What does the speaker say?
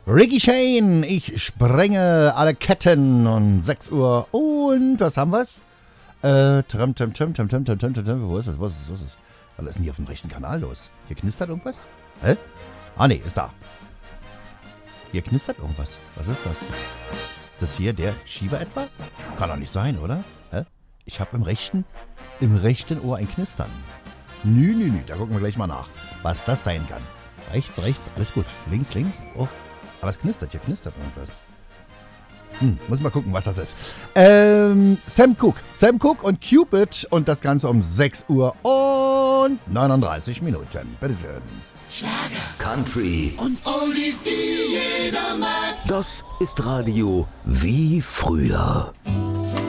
Ricky Shane, ich sprenge alle Ketten und 6 Uhr und was haben wir's? Wo ist es? Was ist es? Was ist denn hier auf dem rechten Kanal los? Hier knistert irgendwas? Hä? Ah ne, ist da. Hier knistert irgendwas. Was ist das? Ist das hier der Schieber etwa? Kann doch nicht sein, oder? Hä? Ich habe im rechten Ohr ein Knistern. Nü, da gucken wir gleich mal nach, was das sein kann. Rechts, alles gut. Links. Oh, aber es knistert, hier knistert irgendwas. Muss mal gucken, was das ist. Sam Cooke und Cupid und das Ganze um 6 Uhr und 39 Minuten. Bitteschön. Schlager, Country und Oldies, die jeder mag. Das ist Radio wie früher.